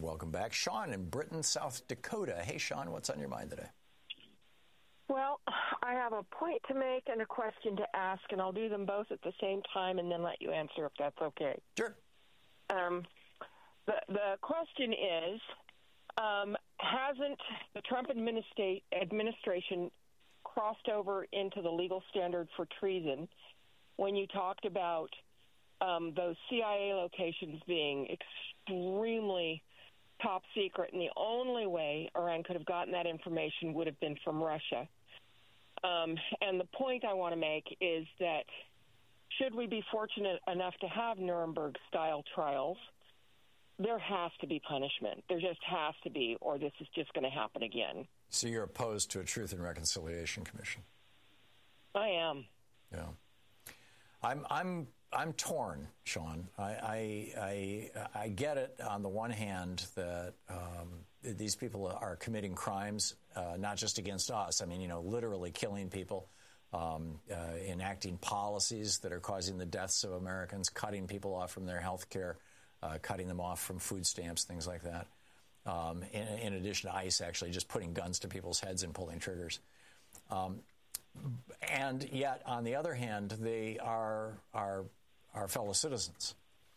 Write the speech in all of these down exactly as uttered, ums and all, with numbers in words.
And welcome back. Sean in Britain, South Dakota. Hey, Sean, what's on your mind today? Well, I have a point to make and a question to ask, and I'll do them both at the same time and then let you answer if that's okay. Sure. Um, the, the question is, um, hasn't the Trump administra- administration crossed over into the legal standard for treason when you talked about um, those C I A locations being extremely top secret, and the only way Iran could have gotten that information would have been from Russia? Um, and the point I want to make is that should we be fortunate enough to have Nuremberg-style trials, there has to be punishment. There just has to be, or this is just going to happen again. So you're opposed to a Truth and Reconciliation Commission? I am. Yeah. I'm I'm I'm torn, Sean. I I I, I get it on the one hand that um, these people are committing crimes, uh, not just against us. I mean, you know, literally killing people, um, uh, enacting policies that are causing the deaths of Americans, cutting people off from their health care, uh, cutting them off from food stamps, things like that. Um, in, in addition to ICE actually just putting guns to people's heads and pulling triggers. Um, and yet, on the other hand, they are our our fellow citizens.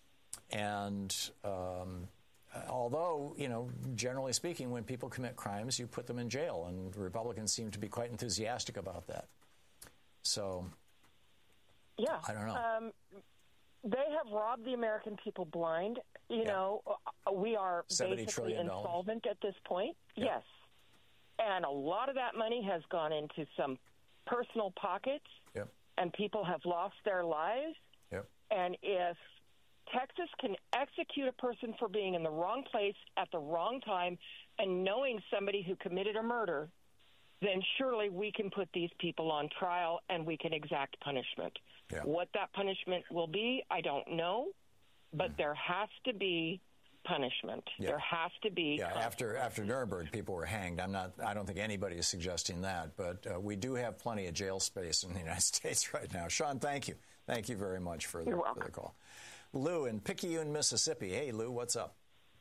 And um, although, you know, generally speaking, when people commit crimes, you put them in jail, and Republicans seem to be quite enthusiastic about that. So, yeah, I don't know. Um, they have robbed the American people blind. You yeah. know, we are basically insolvent at this point. Yeah. Yes. And a lot of that money has gone into some personal pockets, yep. and people have lost their lives. Yep. And if Texas can execute a person for being in the wrong place at the wrong time and knowing somebody who committed a murder, then surely we can put these people on trial and we can exact punishment. Yeah. What that punishment will be, I don't know, but mm. there has to be punishment. Yeah. There has to be. Yeah, after after Nuremberg, people were hanged. I'm not. I don't think anybody is suggesting that, but uh, we do have plenty of jail space in the United States right now. Sean, thank you. Thank you very much for the, for the call. Lou in Picayune, Mississippi. Hey, Lou, what's up?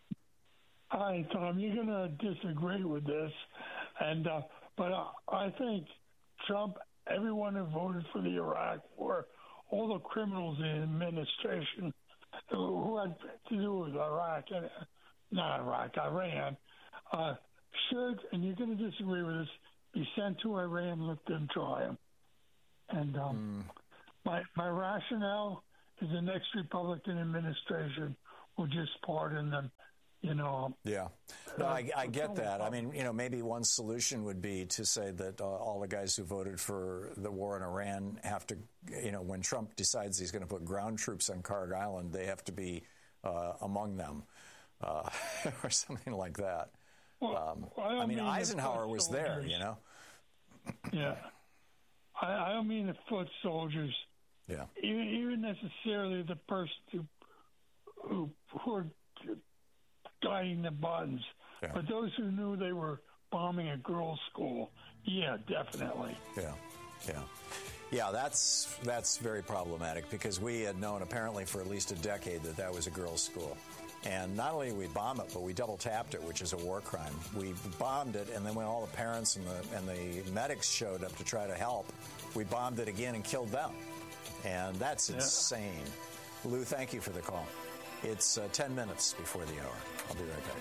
Hi, Tom. You're going to disagree with this, and uh, but uh, I think Trump, everyone who voted for the Iraq War, all the criminals in the administration who had to do with Iraq, not Iraq, Iran, uh, should, and you're going to disagree with this, be sent to Iran, let them try them. And um, mm. my my rationale is the next Republican administration will just pardon them, you know. Yeah. No, I, I get that. I mean, you know, maybe one solution would be to say that uh, all the guys who voted for the war in Iran have to, you know, when Trump decides he's going to put ground troops on Kharg Island, they have to be uh, among them uh, or something like that. Well, um, I, I mean, mean Eisenhower was soldiers. there, you know. Yeah. I, I don't mean the foot soldiers. Yeah. Even, even necessarily the person who, who, who are guiding the buttons. Yeah. But those who knew they were bombing a girls' school, yeah, definitely. Yeah, yeah. Yeah, that's that's very problematic because we had known apparently for at least a decade that that was a girls' school. And not only did we bomb it, but we double-tapped it, which is a war crime. We bombed it, and then when all the parents and the, and the medics showed up to try to help, we bombed it again and killed them. And that's yeah. insane. Lou, thank you for the call. It's uh, ten minutes before the hour. I'll be right back.